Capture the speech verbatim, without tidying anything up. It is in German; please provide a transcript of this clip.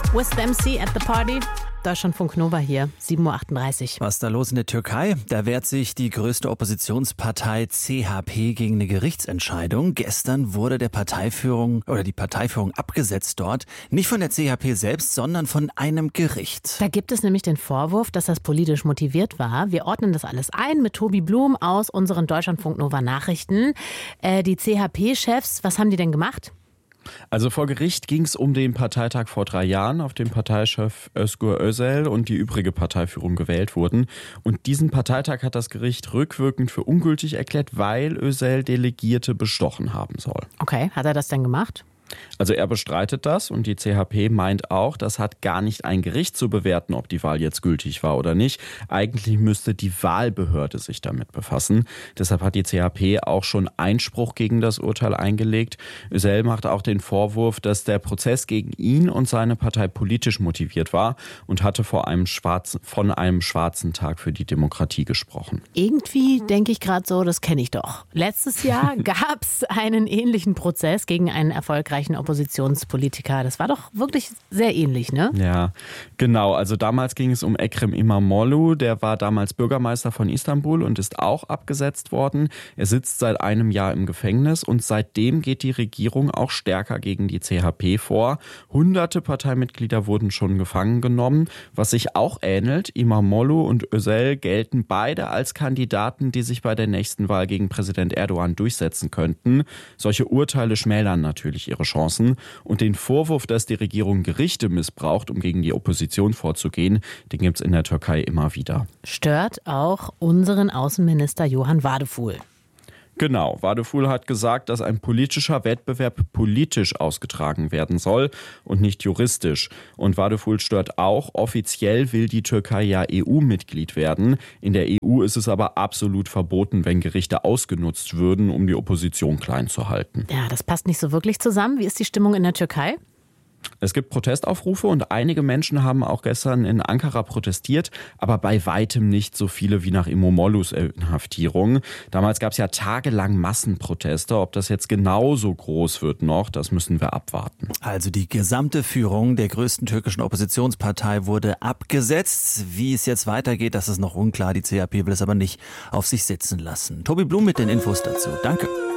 With M C at the Party. Deutschlandfunk Nova hier, sieben Uhr achtunddreißig. Was ist da los in der Türkei? Da wehrt sich die größte Oppositionspartei C H P gegen eine Gerichtsentscheidung. Gestern wurde der Parteiführung oder die Parteiführung abgesetzt dort. Nicht von der C H P selbst, sondern von einem Gericht. Da gibt es nämlich den Vorwurf, dass das politisch motiviert war. Wir ordnen das alles ein mit Tobi Blum aus unseren Deutschlandfunk Nova Nachrichten. Äh, die C H P-Chefs, was haben die denn gemacht? Also vor Gericht ging es um den Parteitag vor drei Jahren, auf dem Parteichef Özgür Özel und die übrige Parteiführung gewählt wurden. Und diesen Parteitag hat das Gericht rückwirkend für ungültig erklärt, weil Özel Delegierte bestochen haben soll. Okay, hat er das denn gemacht? Also er bestreitet das und die C H P meint auch, das hat gar nicht ein Gericht zu bewerten, ob die Wahl jetzt gültig war oder nicht. Eigentlich müsste die Wahlbehörde sich damit befassen. Deshalb hat die C H P auch schon Einspruch gegen das Urteil eingelegt. Özel macht auch den Vorwurf, dass der Prozess gegen ihn und seine Partei politisch motiviert war und hatte vor einem schwarzen, von einem schwarzen Tag für die Demokratie gesprochen. Irgendwie denke ich gerade so, das kenne ich doch. Letztes Jahr gab es einen ähnlichen Prozess gegen einen erfolgreichen Oppositionspolitiker. Das war doch wirklich sehr ähnlich, ne? Ja, genau. Also damals ging es um Ekrem İmamoğlu. Der war damals Bürgermeister von Istanbul und ist auch abgesetzt worden. Er sitzt seit einem Jahr im Gefängnis und seitdem geht die Regierung auch stärker gegen die C H P vor. Hunderte Parteimitglieder wurden schon gefangen genommen. Was sich auch ähnelt, İmamoğlu und Özel gelten beide als Kandidaten, die sich bei der nächsten Wahl gegen Präsident Erdogan durchsetzen könnten. Solche Urteile schmälern natürlich ihre Chancen. Und den Vorwurf, dass die Regierung Gerichte missbraucht, um gegen die Opposition vorzugehen, den gibt es in der Türkei immer wieder. Stört auch unseren Außenminister Johann Wadephul. Genau, Wadephul hat gesagt, dass ein politischer Wettbewerb politisch ausgetragen werden soll und nicht juristisch. Und Wadephul stört auch, offiziell will die Türkei ja E U-Mitglied werden. In der E U ist es aber absolut verboten, wenn Gerichte ausgenutzt würden, um die Opposition klein zu halten. Ja, das passt nicht so wirklich zusammen. Wie ist die Stimmung in der Türkei? Es gibt Protestaufrufe und einige Menschen haben auch gestern in Ankara protestiert, aber bei weitem nicht so viele wie nach İmamoğlu's Inhaftierung. Damals gab es ja tagelang Massenproteste. Ob das jetzt genauso groß wird noch, das müssen wir abwarten. Also die gesamte Führung der größten türkischen Oppositionspartei wurde abgesetzt. Wie es jetzt weitergeht, das ist noch unklar. Die C H P will es aber nicht auf sich sitzen lassen. Tobi Blum mit den Infos dazu. Danke.